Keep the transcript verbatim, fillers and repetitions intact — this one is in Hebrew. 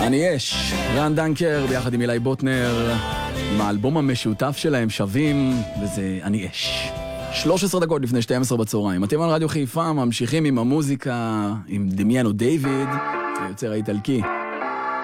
אני אש, רן דנקר ביחד עם אילי בוטנר, עם האלבום המשותף שלהם שווים, וזה אני אש. שלוש עשרה דקות לפני שתים עשרה בצהריים. אתם על רדיו חיפה, ממשיכים עם המוזיקה, עם דמיאנו דיוויד, היוצר האיטלקי.